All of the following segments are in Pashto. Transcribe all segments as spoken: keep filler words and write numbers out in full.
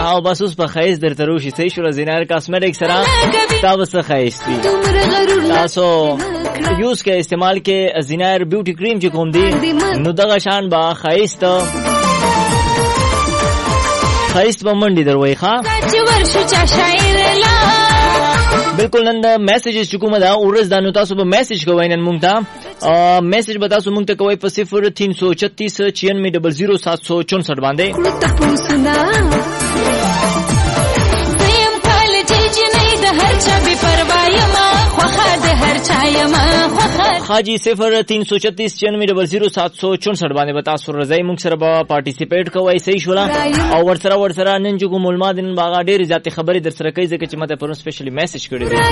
او بس اوس په خیس درته روشي صحیح شو زینار کاسمیټک سره تاسو خیس دي تاسو یوز کې استعمال کې زینار بیوټي کریم چې کوم دی نو دغه شان با خیس ته خیس په منډي دروي ښا بالکل نن دا میسیجز چې کومه دا ورځ دا نو تاسو به میسیج کوئ نن مونږ ته میسیج به تاسو مونږ ته کوئ په صفر تین سو چھتیس چھیانوے ڈبل زیرو سات سو چونسٹھ باندې حاجی صفر تین سو چھتیس چھیانوے ڈبل زیرو سات سو چونسٹھ باندې به تاسو رضای مونږ سره به پارټیسیپیټ کوئ صحیح شولا او ورسره ورسره نن چې کوم معلومات نن باغ ډېر زیاتې خبرې در سره کوي ځکه چې ماته پرون سپیشلی میسیج کړی دی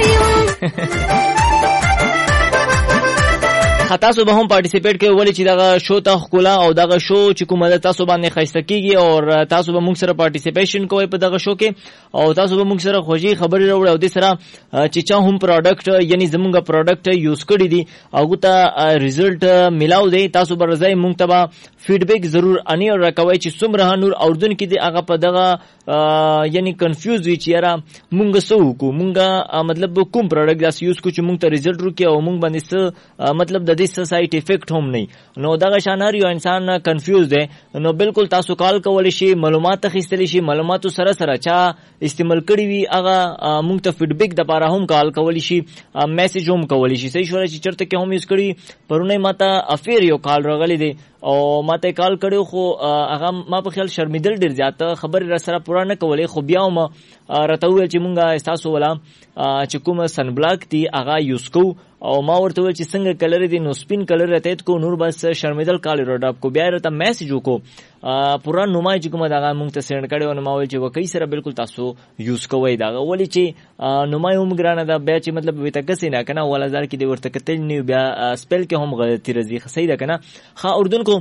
تاسو به هم پارټیسیپیټ کوئ ولې چې دغه شو ته ښکلا او دغه شو چې کومه تاسو باندې ښایسته کیږي او تاسو به موږ سره پارټیسیپیشن کوئ په دغه شو کې او تاسو به موږ سره خوږی خبرې راوړئ او د سره چې چا هم پروډکټ یعنی زمونږ پروډکټ یوز کړی دي او ته ریزلټ ملاو دی تاسو به رضای موږ ته فیډبیک ضرور اني او راکوي چې څومره نور اردن کې دی هغه په دغه یعنی کنفیوز وي چې یاره مونږ څه وکړو مونږ مطلب کوم پروډکټ داسې یوز کړو چې مونږ ته ریزلټ وکړي او مونږ باندې څه مطلب د دې څه سایډ افیکټ هم نه نو دغه شان هر یو انسان کنفیوز دی نو بالکل تاسو کال کولی شي معلومات اخیستلی شي معلوماتو سره سره چا استعمال کړي وي هغه مونږ ته فیډبیک د پاره هم کال کولی شي میسیج هم کولی شي صحیح شوه چې چرته کې هم یوز کړي پرونه ماته افیر یو کال راغلی دی او ماته کال کړو خو هغه ما په خیال شرمیدل ډیر زیاته خبر را سره پورا نه کولې خو بیا ما راته ویل چې مونږه احساس ولا چې کوم سن بلاک دی هغه یوز کو او ما ورته ویل چې څنګه کلر دی نو سپین کلر راته کو نور بس شرمیدل کال روډاپ کو بیا راته میسیج وکړو پورا نومای چې کومه دغه مونږ ته سند کړو نو ما ویل چې وکي سره بالکل تاسو یوز کوئ دا ولی چې نومای هم ګرانه دا بیا چې مطلب وي تک سینا کنه ولا ځل کې دی ورته کتل نیو بیا سپیل کې هم غلطی راځي صحیح ده کنه ښه اردن کو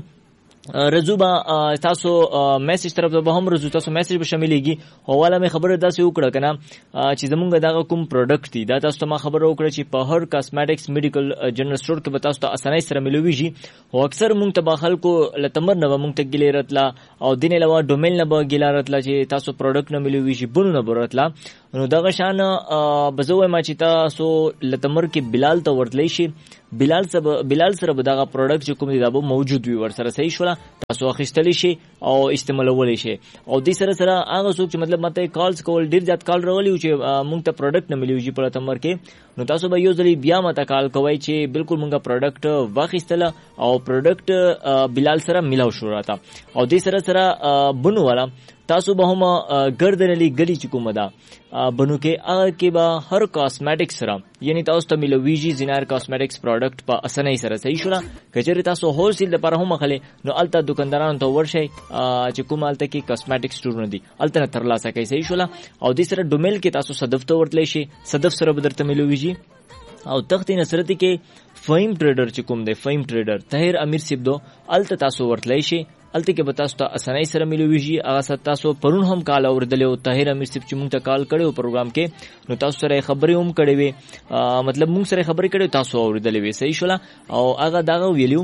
رزو با تاسو میسیج طرف ته به هم رزو تاسو میسیج به شاملېږي حواله مې خبره داسې وکړه کنه چې زمونږ دغه کوم پروډکټ دی دا تاسو ته ما خبره وکړه چې په هر کاسمیټکس میډیکل جنرال سٹور کې به تاسو ته اسانۍ سره ملويږي او اکثر مونږ ته به خلکو لتمر نه مونږ ته ګیلې راتلا او دینه علاوه ډومیل نه به ګیلا راتلا چې تاسو پروډکټ نه ملويږي بونو نه براتلا نو دغه شان بزوې ما چې تاسو لتمر کې بلال ته ورتلی شي بلال سره بلال سره به دغه پروډکټ چې کوم دی دا به موجود وي ورسره صحیح شولا تاسو اخیستلی شي او استعمالولی شي او دې سره سره هغه څوک چې مطلب ماته کالز کول ډیر زیات کال راولي چې مونږ ته پروډکټ نه مليږي په لتمر کې نو تاسو به یو ځلی بیا ماته کال کوئ چې بالکل مونږه پروډکټ واخیستله او پروډکټ بلال سره ملاو شو راته او دې سره سره بنو والا تاسو به هم ګردنلی گلی چې کومه ده بنو کې هغه کې به هر کاسمیټک سره یعنی تاسو ته ملويږي زینار کاسمیټکس پروډکټ په اسانۍ سره صحیح شولا کچېره تاسو هول سیل لپاره هم خلې نو الته دکاندارانو ته ورشي چې کوم الته کې کاسمیټک سٹور دي الته ترلاسه کوي صحیح شولا او دې سره ډومیل کې تاسو صدف ته ورتلی شي صدف سره بدرته ملويږي او تخت نصرتی کې فایم ټریډر چې کوم دی فایم ټریډر طاهر امیر سیبدو الته تاسو ورتلی شي الته کې به تاسو ته اسانۍ سره ملويږي هغه تاسو پرون هم کال اوردلې او طاهر امیر سیب چې مونږ ته کال کړو پروګرام کې نو تاسو سره خبرې هم کړې وي مطلب مونږ سره خبرې کړې تاسو اوردلې وي صحیح شولا او هغه داغه ویلیو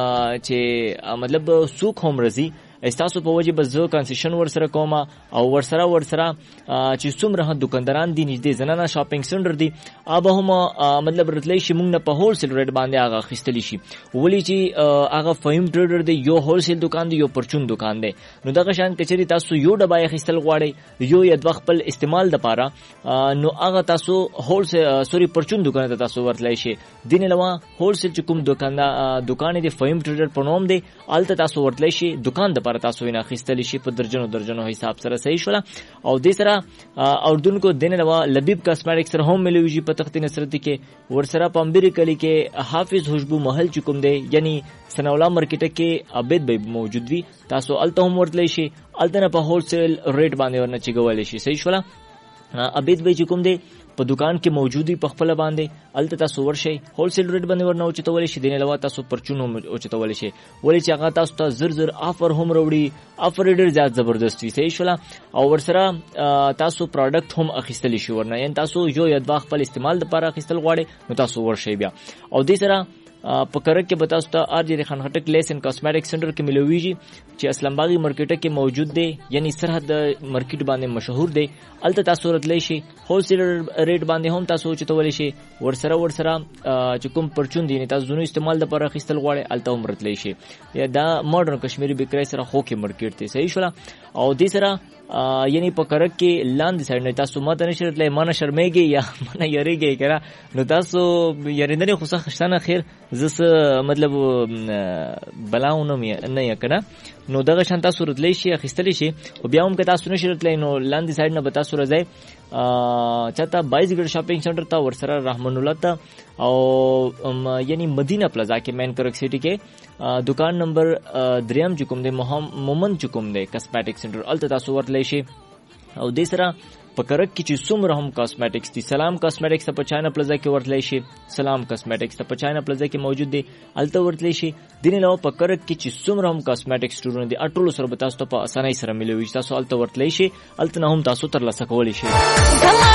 چې مطلب سوق هم رزي استاسو په وجه بز کنسیشن ورسره کومه او ورسره ورسره چې څومره دکانداران دي نږدې زنانه شاپینګ سنټر دي اوبه هم مطلب رتلی شي موږ نه په هول سیل ریټ باندې هغه خستلی شي ولی چې هغه فایم ټریډر دی یو هول سیل دکان دی یو پرچون دکان دی نو دغه شان کچري تاسو یو ډبای خستل غواړي یو ید وخت خپل استعمال د پاره نو هغه تاسو هول سیل سوري پرچون دکان ته تاسو ورتلی شي دین علاوه هول سیل چې کوم دکاندا دکان دی فایم ټریډر په نوم دی الته تاسو ورتلی شي دکان د پر تاسو وینا خستلی شي په درجنو درجنو حساب سره صحیح شولا او د سره اردن کو دین علاوه لبیب کاسمیټکس سره هم ملويږي په تخت نصرتی کې ورسره پامبيري کلی کې حافظ خوشبو محل چکم دی یعنی سنولا مارکیټ کې عبید به موجود وي تاسو الته هم ورتلی شي الته په هول سیل ریټ باندې ورنه چګول شي صحیح شولا عبید به چکم دی په دکان کې موجودي په خپل باندې الته تاسو ورشي هول سیل ریټ باندې ورنه او چتول شي دین علاوه تاسو پرچون هم او چتول شي ولې چې هغه تاسو ته زر زر افر هم وروړي افر ډیر زیات زبردست وي صحیح شولا او ورسره تاسو پروډکټ هم اخیستلی شي ورنه یان تاسو یو یاد واخ خپل استعمال لپاره اخیستل غواړي نو تاسو ورشي بیا او دې سره په کرک کې به تاسو ته ارجری خان خټک لیس اینڈ کاسمیټک سنټر کې ملويږي چې اسلام باغی مارکیټ کې موجود دی، یعنی سرحد مارکیټ باندې مشهور دی. الته تاسو راتلی شي، هولسیل ریټ باندې هم تاسو چتولی شي. ورسره ورسره چې کوم پرچون دي تاسو زونو استعمال د پر اخیستل غواړي الته هم راتلی شي. دا ماډرن کشمیری بیکری سره خو کې مارکیټ دی. صحیح شولا. او دې سره یعنی په کرک کې لاندې سایډ نه تاسو ماته نشرت لای مانه شرمېږي یا مانه یریږي کرا نو تاسو یریندنه خو څه خشتانه خیر زس مطلب بلاونه نه یا کنه نو دغه شان تاسو راتلی شي اخیستلی شي. او بیا هم که تاسو نشرت لای نو لاندې سایډ نه به تاسو راځي چاته بایز ګډ شاپینګ سنټر ته ورسره رحمان الله ته او یعنی مدینه پلازا کې مین کرک سیټی کې دکان نمبر دریم چې کوم دی مومن چې کوم دی کاسمیټک سنټر الته تاسو ورتلی شي. او دې سره په کرک کې چې څومره هم کاسمیټکس دي، سلام کاسمیټکس ته په چاینا پلازا کې ورتلی شي، سلام کاسمیټکس ته په چاینا پلازا کې موجود دی الته ورتلی شي. دین علاوه په کرک کې چې څومره هم کاسمیټکس سټورونه دي اټولو سره به تاسو ته په اسانۍ سره ملوي، تاسو الته ورتلی شي، الته نه هم تاسو ترلاسه کولی شي.